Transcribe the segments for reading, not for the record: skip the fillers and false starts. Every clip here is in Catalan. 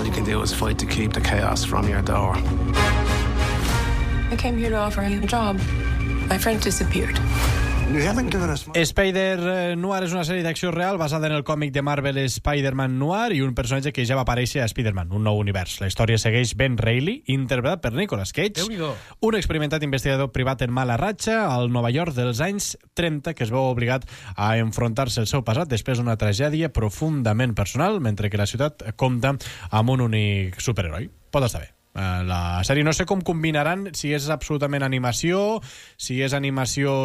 you can do is fight to keep the chaos from your door. I came here to offer him a job. My friend disappeared. Spider-Noir és una sèrie d'acció real basada en el còmic de Marvel Spider-Man Noir i un personatge que ja va aparèixer a Spider-Man, un nou univers. La història segueix Ben Reilly, interpretat per Nicolas Cage, un experimentat investigador privat en mala ratxa al Nova York dels anys 30 que es veu obligat a enfrontar-se al seu passat després d'una tragèdia profundament personal, mentre que la ciutat compta amb un únic superheroi. Pot estar bé. La sèrie no sé com combinaran, si és absolutament animació, si és animació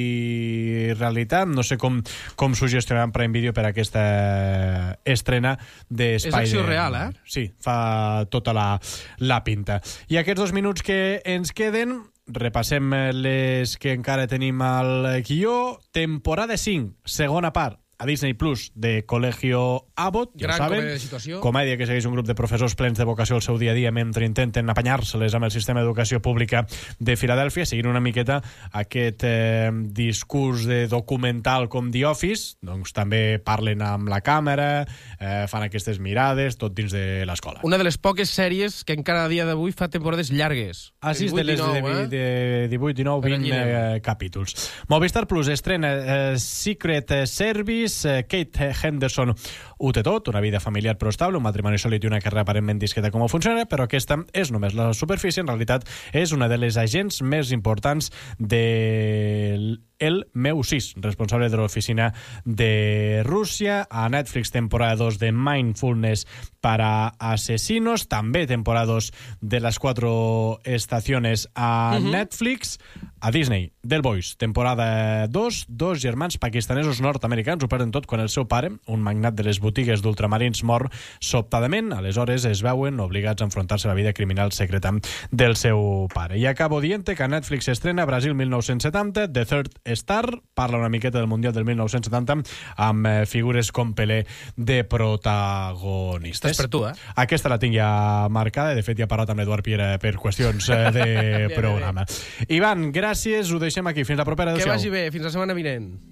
i realitat, no sé com s'ho gestionaran Prime Video per aquesta estrena de Spider-Man. És acció real, eh? Sí, fa tota la pinta. I aquests 2 minuts que ens queden, repassem les que encara tenim al guió. Temporada 5, segona part, a Disney Plus, de Colegio Abbott, ja ho saben. Comèdia de situació. Comèdia que segueix un grup de professors plens de vocació al seu dia a dia mentre intenten apanyar-se-les amb el sistema d'educació pública de Filadèlfia, seguint una miqueta aquest discurs de documental com The Office. Doncs també parlen amb la càmera, fan aquestes mirades, tot dins de l'escola. Una de les poques sèries que encara a dia d'avui fa temporades llargues. Sí, de les de 18, 19, 20 capítols. Movistar Plus estrena Secret Service. Kate Henderson ho té tot, una vida familiar però estable, un matrimoni sòlid i una carrera aparentment discreta com funciona, però aquesta és només la superfície. En realitat és una de les agents més importants de el MI6, responsable de l'oficina de Rússia. A Netflix, temporada 2 de Mindfulness para asesinos, també temporada 2 de las 4 estaciones a Netflix. A Disney, Del Boys, temporada 2, 2 germans pakistanesos nord-americans ho perden tot quan el seu pare, un magnat de les botigues d'ultramarins, mor sobtadament. Aleshores es veuen obligats a enfrontar-se a la vida criminal secreta del seu pare. I acabo dient que a Netflix estrena Brasil 1970, The Third Star, parla una miqueta del Mundial del 1970 amb figures com Pelé de protagonistes. Estàs per tu, eh? Aquesta la tinc ja marcada, de fet ja he parlat amb l'Eduard Piera per qüestions de programa. Ivan, gràcies, ho deixem aquí. Fins la propera. Que vagi bé, fins la setmana vinent.